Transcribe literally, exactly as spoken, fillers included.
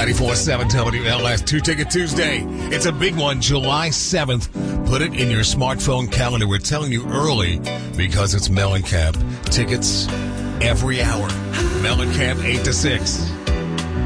ninety-four point seven W L S Two-Ticket Tuesday. It's a big one, July seventh. Put it in your smartphone calendar. We're telling you early because it's Mellencamp. Tickets every hour. Mellencamp eight to six.